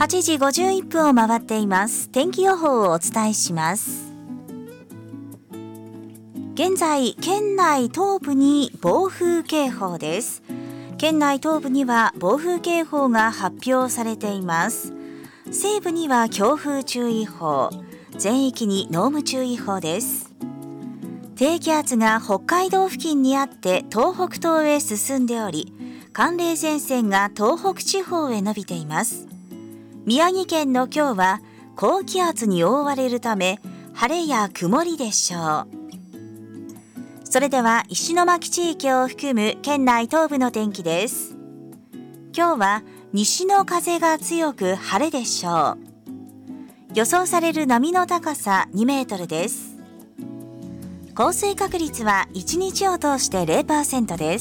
8時51分を回っています。天気予報をお伝えします。現在、県内東部に暴風警報です。県内東部には暴風警報が発表されています。西部には強風注意報、全域に濃霧注意報です。低気圧が北海道付近にあって東北東へ進んでおり、寒冷前線が東北地方へ伸びています。宮城県の今日は高気圧に覆われるため晴れや曇りでしょう。それでは石巻地域を含む県内東部の天気です。今日は西の風が強く晴れでしょう。予想される波の高さ2メートルです。降水確率は1日を通して 0% です。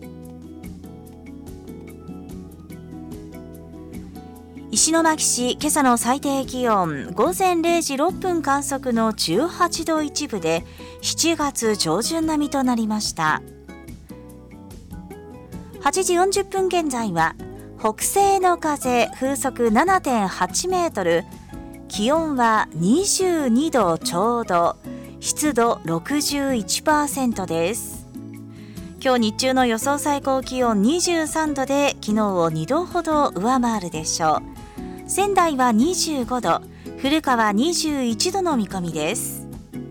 石巻市、今朝の最低気温、午前0時6分観測の18度1分で7月上旬並みとなりました。8時40分現在は北西の風風速 7.8 メートル、気温は22度ちょうど、湿度 61% です。今日日中の予想最高気温23度で昨日を2度ほど上回るでしょう。仙台は25度、古川21度の見込みです。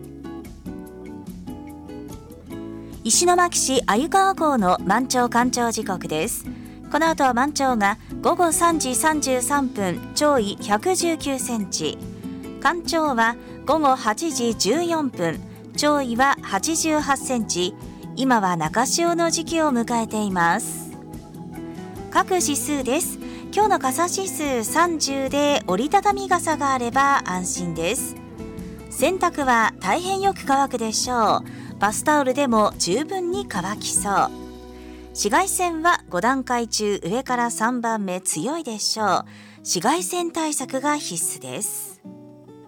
石巻市鮎川港の満潮干潮時刻です。この後は満潮が午後3時33分、潮位119センチ。干潮は午後8時14分、潮位は88センチ。今は中潮の時期を迎えています。各指数です。今日の傘指数30で折りたたみ傘があれば安心です。洗濯は大変よく乾くでしょう。バスタオルでも十分に乾きそう。紫外線は5段階中上から3番目強いでしょう。紫外線対策が必須です。